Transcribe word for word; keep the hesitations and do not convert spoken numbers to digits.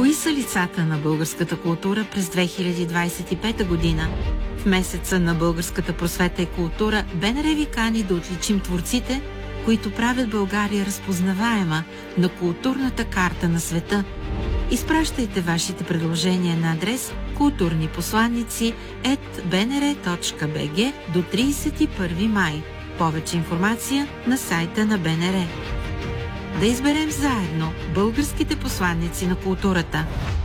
Кои са лицата на българската култура през две хиляди двадесет и пета година? В месеца на българската просвета и култура БНР ви кани да отличим творците, които правят България разпознаваема на културната карта на света. Изпращайте вашите предложения на адрес културнипосланици ет би ен ер точка би джи до тридесет и първи май. Повече информация на сайта на БНР. Да изберем заедно българските посланици на културата.